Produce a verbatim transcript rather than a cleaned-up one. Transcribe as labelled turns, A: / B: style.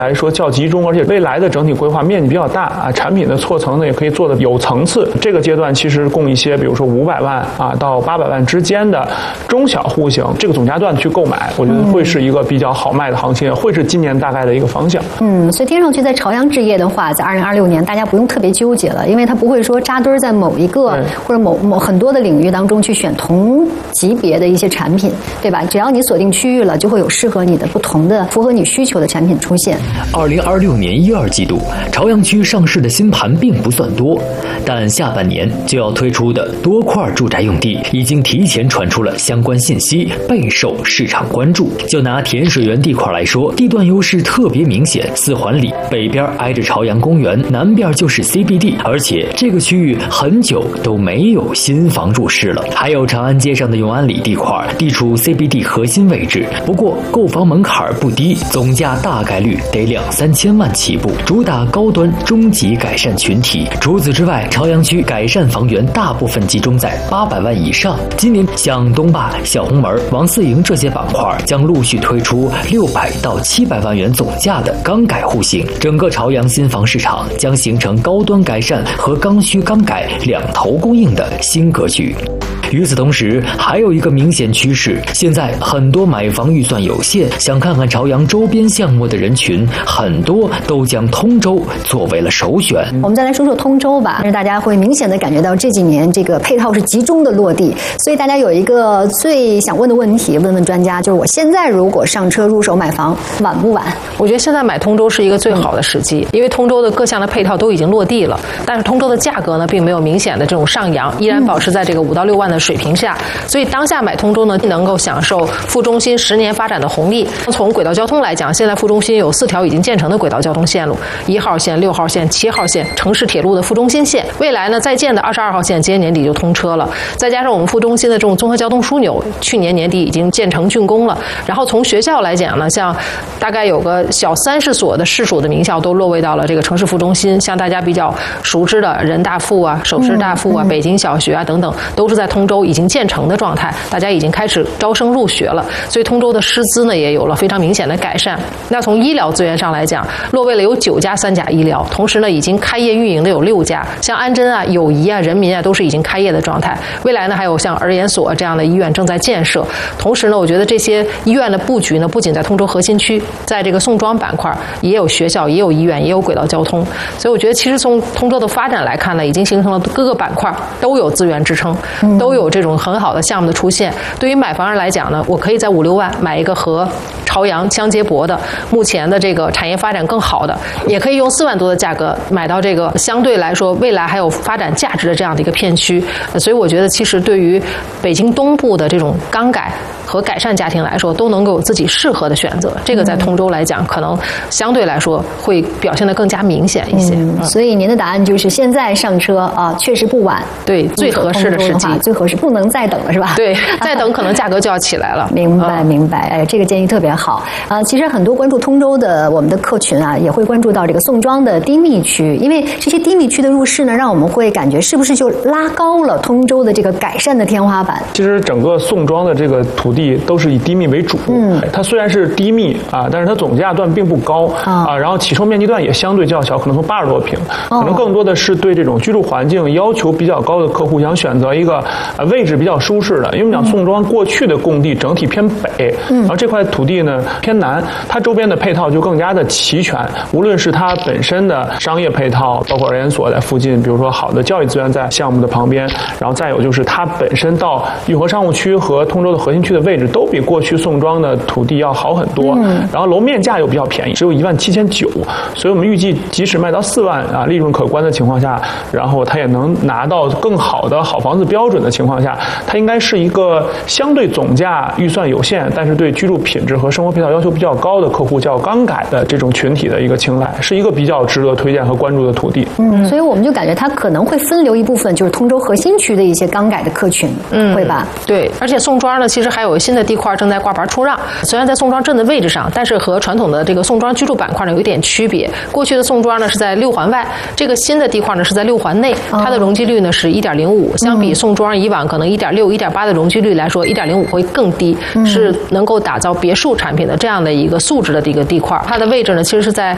A: 来说较集中，而且未来的整体规划面积比较大啊，产品的错层呢也可以做的有层次。这个阶段其实供一些比如说五百万啊到八百万之间的中小户型这个总价段去购买，我觉得会是一个比较好卖的行情，会是今年大概的一个方向。
B: 嗯，所以听上去在朝阳置业的话，在二零二六年大家不用特别纠结了，因为它不会说扎堆在某一个或者某某很多的领域当中去选同级别的一些产品，对吧？只要你锁定区域了，就会有适合你的不同的符合你需求的产品出现。
C: 二零二六年一二季度，朝阳区上市的新盘并不算多，但下半年就要推出的多块住宅用地已经提前传出了相关信息，备受市场关注。就拿甜水园地块来说，地段优势特别明显，四环里北边挨着朝阳公园，南边就是 C B D， 而且这个区域很久都没有新房入市了。还有长安街上的永安里地块，地处 C B D 核心位置，不过购房门槛不低，总价大概率得两三千万起步，主打高端中级改善群体。除此之外，朝阳区改善房源大部分集中在八百万以上。今年像东坝、小红门、王四营这些板块将陆续推出六百到七百万元总价的刚改户型，整个朝阳新房市场将形成高端改善和刚需刚改两头供应的新格局。与此同时，还有一个明显趋势，现在很多买房预算有限，想看看朝阳周边项目的人群，很多都将通州作为了首选。
B: 我们再来说说通州吧，大家会明显的感觉到这几年这个配套是集中的落地，所以大家有一个最想问的问题，问问专家，就是我现在如果上车入手买房，晚不晚？
D: 我觉得现在买通州是一个最好的时机，因为通州的各项的配套都已经落地了，但是通州的价格呢，并没有明显的这种上扬，依然保持在这个五到六万的水平下，所以当下买通州呢，能够享受副中心十年发展的红利。从轨道交通来讲，现在副中心有四条已经建成的轨道交通线路，一号线、六号线、七号线，城市铁路的副中心线。未来呢，在建的二十二号线今年年底就通车了，再加上我们副中心的这种综合交通枢纽，去年年底已经建成竣工了。然后从学校来讲呢，像大概有个小三十所的市属的名校都落位到了这个城市副中心，像大家比较熟知的人大附啊、首师大附啊、北京小学啊等等，都是在通州已经建成的状态，大家已经开始招生入学了，所以通州的师资呢也有了非常明显的改善。那从医疗资源上来讲，落位了有九家三甲医疗，同时呢已经开业运营的有六家，像安贞啊、友谊啊、人民啊都是已经开业的状态。未来呢还有像儿研所这样的医院正在建设。同时呢，我觉得这些医院的布局呢，不仅在通州核心区，在这个宋庄板块也有学校、也有医院、也有轨道交通。所以我觉得其实从通州的发展来看呢，已经形成了各个板块都有资源支撑，都有这种很好的项目的出现。对于买房人来讲呢，我可以在五六万买一个和朝阳相接驳的，目前的这个产业发展更好的，也可以用四万多的价格买到这个相对来说未来还有发展价值的这样的一个片区。所以我觉得其实对于北京东部的这种刚改和改善家庭来说，都能够有自己适合的选择。这个在通州来讲，可能相对来说会表现得更加明显一些。
B: 嗯、所以您的答案就是现在上车啊，确实不晚。
D: 对，最合适的时机，
B: 最合适，不能再等了，是吧？
D: 对，再等可能价格就要起来了。
B: 明白，明白。哎，这个建议特别好啊。其实很多关注通州的我们的客群啊，也会关注到这个宋庄的低密区，因为这些低密区的入市呢，让我们会感觉是不是就拉高了通州的这个改善的天花板？
A: 其实整个宋庄的这个土地都是以低密为主，嗯，它虽然是低密啊，但是它总价段并不高啊，啊然后起售面积段也相对较小，可能从八十多平，可能更多的是对这种居住环境要求比较高的客户想选择一个呃位置比较舒适的，因为我们讲宋庄过去的供地整体偏北，嗯，然后这块土地呢偏南，它周边的配套就更加的齐全，无论是它本身的商业配套，包括儿研所在附近，比如说好的教育资源在项目的旁边，然后再有就是它本身到玉河商务区和通州的核心区的位置都比过去宋庄的土地要好很多，嗯，然后楼面价又比较便宜，只有一万七千九，所以我们预计即使卖到四万啊，利润可观的情况下，然后它也能拿到更好的好房子标准的情况下，它应该是一个相对总价预算有限，但是对居住品质和生活配套要求比较高的客户叫刚改的这种群体的一个青睐，是一个比较值得推荐和关注的土地。
B: 嗯，所以我们就感觉它可能会分流一部分，就是通州核心区的一些刚改的客群，嗯，会吧？
D: 对，而且宋庄呢，其实还有新的地块正在挂牌出让，虽然在宋庄镇的位置上，但是和传统的这个宋庄居住板块呢有一点区别。过去的宋庄呢是在六环外，这个新的地块呢是在六环内，它的容积率呢是一点零五，相比宋庄以往可能一点六、一点八的容积率来说，一点零五会更低，是能够打造别墅产品的这样的一个素质的一个地块。它的位置呢其实是在